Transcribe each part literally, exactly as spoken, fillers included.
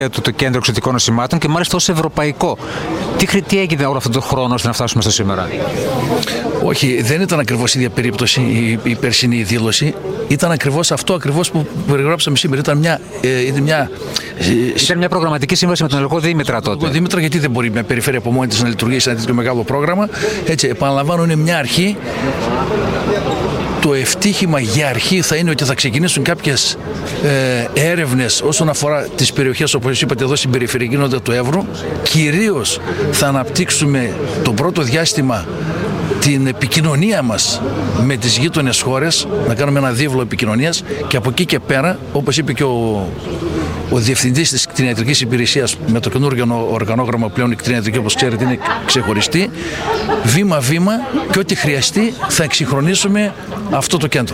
το, το κέντρο εξωτικών νοσημάτων και μάλιστα ως ευρωπαϊκό. Τι, τι έγινε όλο αυτόν τον χρόνο ώστε να φτάσουμε στο σήμερα? Όχι, δεν ήταν ακριβώς η ίδια περίπτωση η, η περσινή δήλωση. Ήταν ακριβώς αυτό ακριβώς που περιγράψαμε σήμερα. Ήταν μια, ε, ήταν μια, ήταν μια προγραμματική σύμβαση με τον Ελγό Δήμητρα τότε. Δήμητρα, γιατί δεν μπορεί μια περιφέρεια από μόνη της να λειτουργήσει ένα τέτοιο μεγάλο πρόγραμμα. Έτσι, επαναλαμβάνω, είναι μια αρχή. Το ευτύχημα για αρχή θα είναι ότι θα ξεκινήσουν κάποιες ε, έρευνες όσον αφορά τις περιοχές, όπως είπατε εδώ, στην περιφερειακή νότητα του Εύρου. Κυρίως θα αναπτύξουμε το πρώτο διάστημα την επικοινωνία μας με τις γείτονες χώρες, να κάνουμε ένα δίβλο επικοινωνίας και από εκεί και πέρα, όπως είπε και ο, ο διευθυντής της κτηνιατρικής υπηρεσίας, με το καινούργιο οργανόγραμμα πλέον η κτηνιατρική, όπως ξέρετε, είναι ξεχωριστή, βήμα-βήμα και ό,τι χρειαστεί θα εξυγχρονίσουμε αυτό το κέντρο.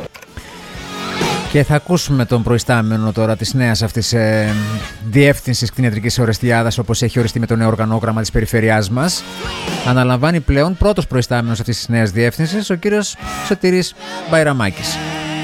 Και θα ακούσουμε τον προϊστάμενο τώρα της νέας αυτής ε, διεύθυνσης κτηνιατρικής Ορεστιάδας, όπως έχει οριστεί με το νέο οργανόγραμμα της περιφερειάς μας. Αναλαμβάνει πλέον πρώτος προϊστάμενος αυτής της νέας διεύθυνσης, ο κύριος Σωτήρης Μπαϊραμάκης.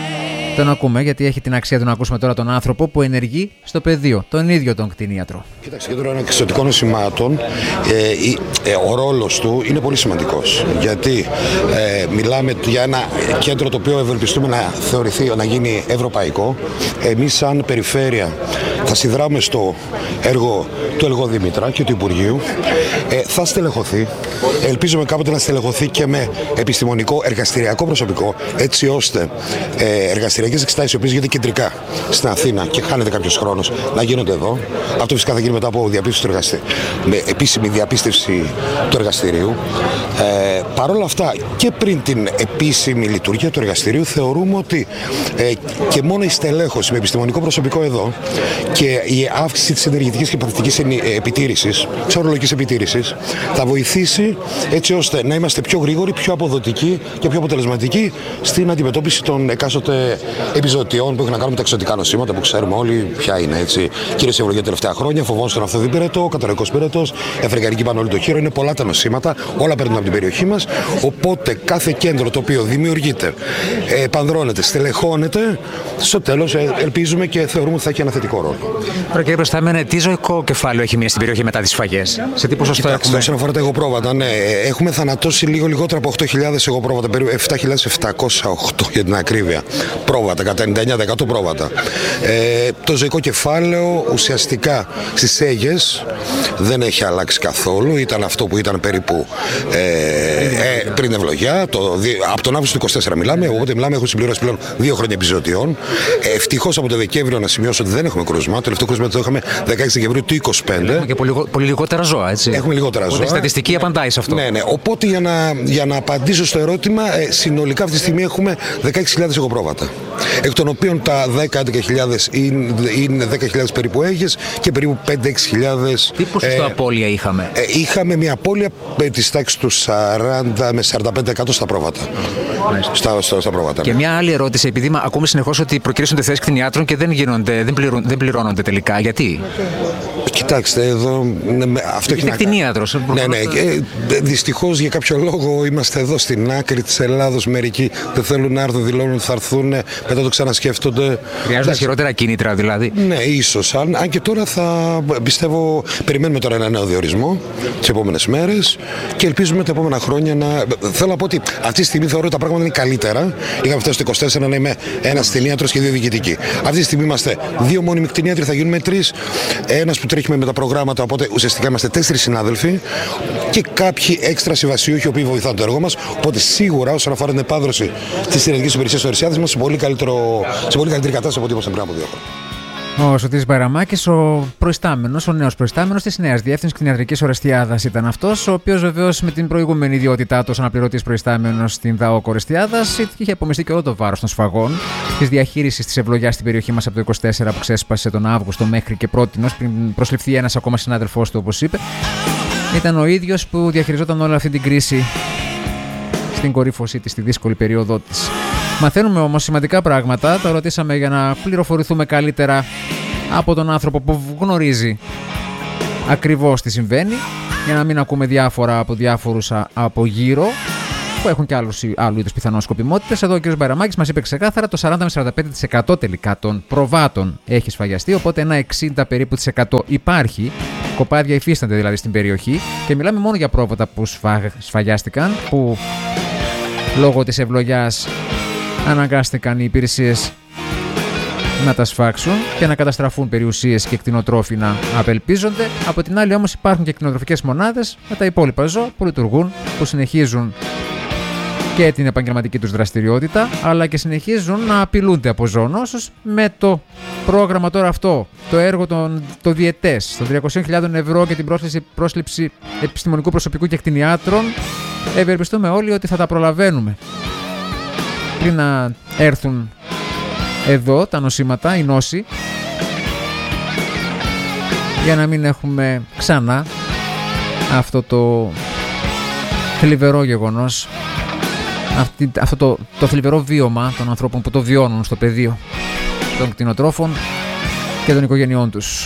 Τον ακούμε γιατί έχει την αξία του να ακούσουμε τώρα τον άνθρωπο που ενεργεί στο πεδίο, τον ίδιο τον κτηνίατρο. Κοίταξε, κέντρο εξωτικών νοσημάτων, ε, ε, ο ρόλος του είναι πολύ σημαντικός. Γιατί ε, μιλάμε για ένα κέντρο το οποίο ευελπιστούμε να θεωρηθεί, να γίνει ευρωπαϊκό. Εμείς σαν περιφέρεια θα συνδράμουμε στο έργο του Ελγό Δήμητρα και του Υπουργείου. Ε, θα στελεχωθεί, ελπίζουμε κάποτε να στελεχωθεί και με επιστημονικό εργαστηριακό προσωπικό, έτσι ώστε ε, εργαστηριακές εξετάσεις οι οποίες γίνονται κεντρικά στην Αθήνα και χάνεται κάποιος χρόνος να γίνονται εδώ. Αυτό φυσικά θα γίνει μετά από διαπίστευση του εργαστηρίου, με επίσημη διαπίστευση του εργαστηρίου. Ε, Παρ' όλα αυτά και πριν την επίσημη λειτουργία του εργαστηρίου θεωρούμε ότι ε, και μόνο η στελέχωση με επιστημονικό προσωπικό εδώ και η αύξηση της ενεργητικής και πρακτικής επιτήρησης, της ορολογικής επιτήρησης, θα βοηθήσει έτσι ώστε να είμαστε πιο γρήγοροι, πιο αποδοτικοί και πιο αποτελεσματικοί στην αντιμετώπιση των εκάστοτε επιζωτιών που έχουν να κάνουν με τα εξωτικά νοσήματα που ξέρουμε όλοι ποια είναι. Έτσι. Κυρίως η Ευρωγεία τελευταία χρόνια, φοβόμαστε τον αυθοδίπηρετο, καταρρογικός πύρετος, αφρικανική πανόλη το χείρο, είναι πολλά τα νοσήματα, όλα παίρνουν από την περιοχή μας. Οπότε κάθε κέντρο το οποίο δημιουργείται, επανδρώνεται, στελεχώνεται, στο τέλος ελπίζουμε και θεωρούμε ότι θα έχει ένα θετικό ρόλο. Τώρα κύριε Προϊστάμενε, τι ζωικό κεφάλαιο έχει μείνει στην περιοχή μετά τις σφαγές? Σε τι ποσοστό έχουμε? Όσον αφορά τα εγωπρόβατα, ναι, έχουμε θανατώσει λίγο λιγότερο από οκτώ χιλιάδες εγωπρόβατα, περίπου επτά χιλιάδες επτακόσια οκτώ για την ακρίβεια. Πρόβατα, κατά ενενήντα εννέα τοις εκατό πρόβατα. Ε, το ζωικό κεφάλαιο ουσιαστικά στις Αίγες δεν έχει αλλάξει καθόλου. Ήταν αυτό που ήταν περίπου ε, ε, πριν ευλογιά. Το, από τον Αύγουστο του είκοσι τέσσερα μιλάμε, οπότε μιλάμε, έχουν συμπληρώσει πλέον δύο χρόνια επιζωτιών. Ε, Ευτυχώς από το Δεκέμβριο να σημειώσω ότι δεν έχουμε κρούσμα. Το τελευταίο κρούσμα το είχαμε δεκαέξι Δεκεμβρίου του είκοσι πέντε. Έχουμε και πολύ, πολύ λιγότερα ζώα, έτσι. Έχουμε λιγότερα ζώα. Η στατιστική απαντάει σε αυτό. Ναι, ναι. Οπότε για να, για να απαντήσω στο ερώτημα, ε, συνολικά αυτή τη στιγμή έχουμε δεκαέξι χιλιάδες εγωπρόβατα. Εκ των οποίων τα δέκα με έντεκα χιλιάδες είναι, είναι δέκα χιλιάδες περίπου Αίγες και περίπου πέντε με έξι χιλιάδες. Τι ποσοστό ε, απώλεια είχαμε? Ε, είχαμε μια απώλεια της τάξης του σαράντα με σαράντα πέντε τοις εκατό στα πρόβατα. Στα, στα, στα πρόβατα. Και μια άλλη ερώτηση, επειδή ακούμε συνεχώς ότι προκυρήσονται θέσεις κτηνιάτρων και δεν, γίνονται, δεν, πληρούν, δεν πληρώνονται τελικά. Γιατί? Κοιτάξτε, εδώ αυτό έχει να κάνει. Ναι, ναι. Δυστυχώς για κάποιο λόγο είμαστε εδώ στην άκρη της Ελλάδος. Μερικοί δεν θέλουν να έρθουν, δηλώνουν ότι θα έρθουν, μετά το ξανασκέφτονται. Χρειάζονται ισχυρότερα κίνητρα δηλαδή. Ναι, ίσως. Αν, αν και τώρα θα πιστεύω, περιμένουμε τώρα ένα νέο διορισμό τις επόμενες μέρες και ελπίζουμε τα επόμενα χρόνια να. Θέλω να πω ότι αυτή τη στιγμή θεωρώ ότι τα πράγματα είναι καλύτερα. Είχαμε φτάσει στο είκοσι τέσσερα να είμαι ένας κτηνίατρος και δύο διοικητικοί. Αυτή τη στιγμή είμαστε δύο μόνιμοι κτηνίατροι, θα γίνουμε τρεις. Ένας που τρέχει με τα προγράμματα, οπότε ουσιαστικά είμαστε τέσσερις συνάδελφοι και κάποιοι έξτρα συμβασιούχοι οι οποίοι βοηθάνε το έργο μας. Οπότε σίγουρα όσον αφορά την επάνδρωση της κτηνιατρικής υπηρεσίας του Ορεστιάδας είμαστε σε πολύ, καλύτερο, σε πολύ καλύτερη κατάσταση από ό,τι ήμασταν πριν από δύο χρόνια. Ο Σωτήρης Μπαϊραμάκης, ο προϊστάμενος, ο νέος προϊστάμενος της νέας διεύθυνσης κτηνιατρικής Ορεστιάδας ήταν αυτός, ο οποίος βεβαίως με την προηγούμενη ιδιότητά του ως αναπληρωτής προϊστάμενος στην ΔΑΟΚ Ορεστιάδας είχε απομειστεί και όλο το βάρος των σφαγών, της διαχείρισης της ευλογιάς στην περιοχή μας από το είκοσι τέσσερα που ξέσπασε τον Αύγουστο μέχρι και πρότινος, πριν προσληφθεί ένας ακόμα συνάδελφός του, όπως είπε. Ήταν ο ίδιος που διαχειριζόταν όλη αυτή την κρίση στην κορύφωσή της, στη δύσκολη περίοδό της. Μαθαίνουμε όμως σημαντικά πράγματα, τα ρωτήσαμε για να πληροφορηθούμε καλύτερα από τον άνθρωπο που γνωρίζει ακριβώς τι συμβαίνει, για να μην ακούμε διάφορα από διάφορους από γύρω. που έχουν και άλλους, άλλου είδους πιθανώς σκοπιμότητες. Εδώ ο κ. Μπαϊραμάκης μας είπε ξεκάθαρα το σαράντα με σαράντα πέντε τοις εκατό τελικά των προβάτων έχει σφαγιαστεί, οπότε ένα εξήντα περίπου τοις εκατό υπάρχει. Κοπάδια υφίστανται δηλαδή στην περιοχή και μιλάμε μόνο για πρόβατα που σφα... σφαγιάστηκαν, που λόγω της ευλογιάς αναγκάστηκαν οι υπηρεσίες να τα σφάξουν και να καταστραφούν περιουσίες και κτηνοτρόφοι να απελπίζονται. Από την άλλη όμως υπάρχουν και κτηνοτροφικές μονάδες με τα υπόλοιπα ζώα που λειτουργούν, που συνεχίζουν και την επαγγελματική τους δραστηριότητα, αλλά και συνεχίζουν να απειλούνται από ζωονόσους με το πρόγραμμα τώρα αυτό, το έργο των, το διετές, των τριακόσιες χιλιάδες ευρώ και την πρόσληψη, πρόσληψη επιστημονικού προσωπικού και κτηνιάτρων. Ευελπιστούμε όλοι ότι θα τα προλαβαίνουμε πριν να έρθουν εδώ τα νοσήματα, οι νόσοι, για να μην έχουμε ξανά αυτό το θλιβερό γεγονός, αυτή, αυτό το, το θλιβερό βίωμα των ανθρώπων που το βιώνουν στο πεδίο των κτηνοτρόφων και των οικογενειών τους.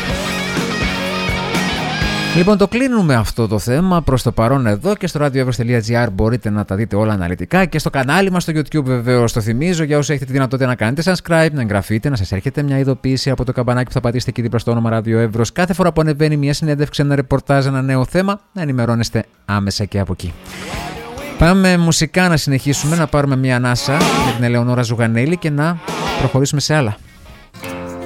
Λοιπόν, το κλείνουμε αυτό το θέμα προς το παρόν εδώ, και στο radioevros τελεία gr μπορείτε να τα δείτε όλα αναλυτικά, και στο κανάλι μας στο YouTube βεβαίως. Το θυμίζω, για όσους έχετε τη δυνατότητα να κάνετε subscribe, να εγγραφείτε, να σας έρχεται μια ειδοποίηση από το καμπανάκι που θα πατήσετε εκεί δίπλα στο όνομα Radio Evros κάθε φορά που ανεβαίνει μια συνέντευξη, ένα ρεπορτάζ, ένα νέο θέμα, να ενημερώνεστε άμεσα και από εκεί. Πάμε μουσικά να συνεχίσουμε, να πάρουμε μια ανάσα με την Ελεονόρα Ζουγανέλη και να προχωρήσουμε σε άλλα.